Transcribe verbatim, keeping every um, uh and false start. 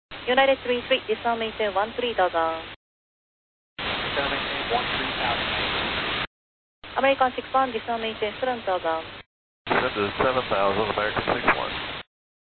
United three three, descend maintain one three thousand. Descend maintain one three thousand. American six one, descend maintain seven thousand. Descend to seven thousand, American six one.